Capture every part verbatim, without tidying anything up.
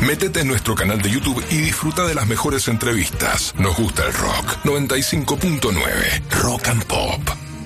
Métete en nuestro canal de YouTube y disfruta de las mejores entrevistas. Nos gusta el rock. noventa y cinco punto nueve Rock and Pop.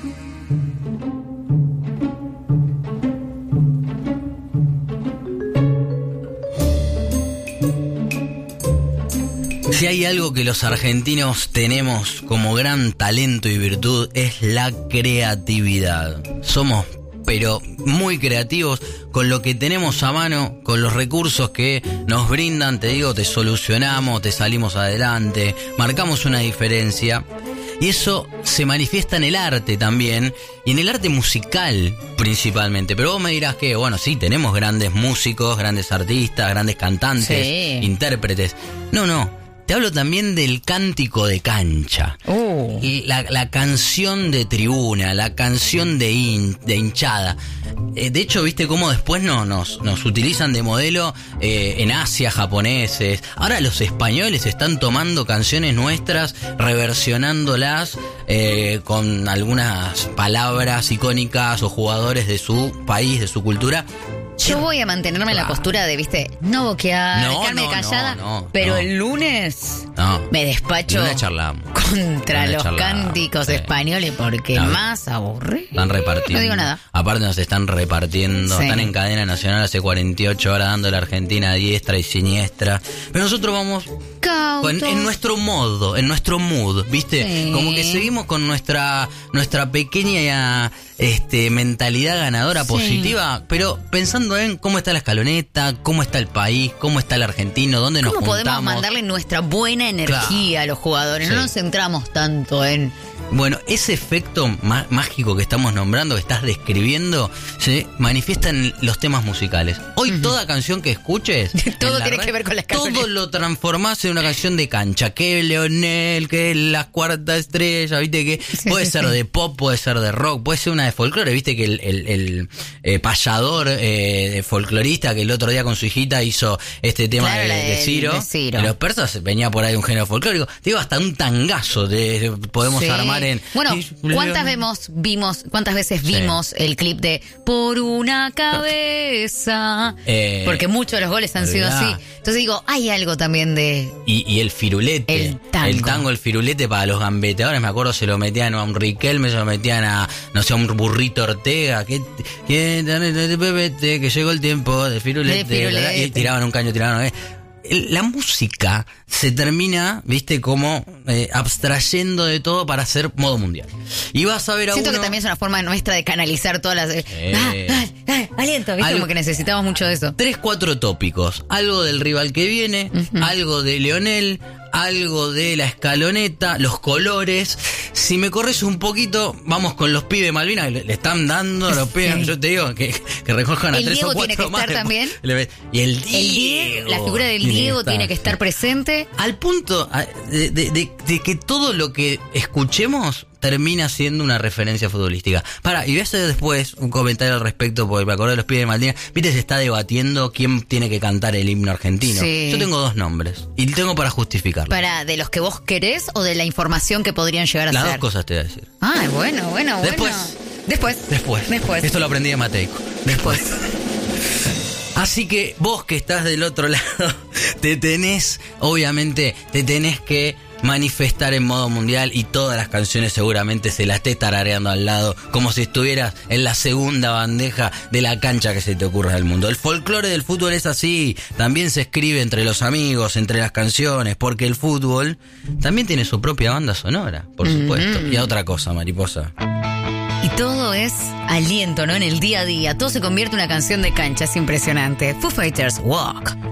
Si hay algo que los argentinos tenemos como gran talento y virtud es la creatividad. Somos pero muy creativos con lo que tenemos a mano, con los recursos que nos brindan, te digo, te solucionamos, te salimos adelante, marcamos una diferencia. Y eso se manifiesta en el arte también, y en el arte musical principalmente. Pero vos me dirás que, bueno, sí, tenemos grandes músicos, grandes artistas, grandes cantantes, sí. intérpretes. No, no. Te hablo también del cántico de cancha, uh. la, la canción de tribuna, la canción de, hin, de hinchada. Eh, de hecho, viste cómo después no, nos, nos utilizan de modelo eh, en Asia, japoneses. Ahora los españoles están tomando canciones nuestras, reversionándolas eh, con algunas palabras icónicas o jugadores de su país, de su cultura. Yo voy a mantenerme en la postura de, viste, no boquear, no, quedarme no, callada, no, no, pero no. el lunes no. me despacho El lunes charlamos. contra El lunes los charlamos, cánticos sí. españoles porque No. más aburrido. Están repartiendo. No digo nada. Aparte nos están repartiendo. Sí. Están en cadena nacional hace cuarenta y ocho horas dando a la Argentina a diestra y siniestra. Pero nosotros vamos con, en nuestro modo, en nuestro mood, ¿viste? Sí. Como que seguimos con nuestra nuestra pequeña este mentalidad ganadora Sí. positiva, pero pensando en cómo está la escaloneta, cómo está el país, cómo está el argentino, dónde nos ¿Cómo juntamos. podemos mandarle nuestra buena energía Claro. a los jugadores? Sí. No nos centramos tanto en... Bueno, ese efecto má- mágico que estamos nombrando, que estás describiendo, se manifiesta en los temas musicales. Hoy uh-huh. toda canción que escuches... Todo en tiene red, que ver con las canciones. Todo lo transformás en una canción de cancha. Que Leonel, que las cuarta estrella, viste que... Sí, puede sí, ser sí. de pop, puede ser de rock, puede ser una de folclore. Viste que el, el, el eh, payador eh, de folclorista que el otro día con su hijita hizo este tema Claro, de, la de, del- Ciro. de Ciro. De los persas venía por ahí un género folclórico. Digo, hasta un tangazo de, podemos Sí. armar en... Bueno, Sí, ¿cuántas Leonel. vemos, vimos, cuántas veces Sí. vimos el clip de Por una cabeza? Eh, Porque muchos de los goles han sido olvidá. así. Entonces digo, hay algo también de... Y, y el firulete. El tango. El tango, el firulete para los gambeteadores. Me acuerdo, se lo metían a un Riquelme, se lo metían a, no sé, a un burrito Ortega. Que, que, que llegó el tiempo del firulete. Del firulete. Y tiraban un caño, tiraban. Eh. La música se termina, viste, como eh, abstrayendo de todo para hacer modo mundial. Y vas a ver a Siento uno... que también es una forma nuestra de canalizar todas las... Ah, ah, ah, aliento, ¿viste? Algo- Como que necesitamos mucho de eso. Tres, cuatro tópicos. Algo del rival que viene, Ujú. algo de Leonel, algo de la escaloneta, los colores. Si me corres un poquito, vamos con los pibes Malvinas, que le, le están dando a los pibes. Sí. Yo te digo que, que recojan a El tres Diego o cuatro tiene que más. estar también. Le- Y el El Diego. Diego, la figura del Diego tiene que estar presente. Al punto a- de, de- de- de que todo lo que escuchemos termina siendo una referencia futbolística. Para, y voy a hacer después un comentario al respecto, porque me acordé de los pibes de Malvinas. Viste, se está debatiendo quién tiene que cantar el himno argentino. Sí. Yo tengo dos nombres, y tengo para justificarlo. Para, ¿de los que vos querés o de la información que podrían llegar a Las ser? dos cosas te voy a decir. Ah, bueno, bueno, bueno. Después. Después. Después. Después. Esto lo aprendí de Mateico. Después. Así que vos que estás del otro lado, te tenés, obviamente, te tenés que manifestar en modo mundial y todas las canciones seguramente se las estés tarareando al lado, como si estuvieras en la segunda bandeja de la cancha que se te ocurra del mundo. El folclore del fútbol es así, también se escribe entre los amigos, entre las canciones, porque el fútbol también tiene su propia banda sonora, por supuesto. Mm-hmm. Y a otra cosa, mariposa. Y todo es aliento, ¿no? En el día a día. Todo se convierte en una canción de cancha. Es impresionante. Foo Fighters, Walk.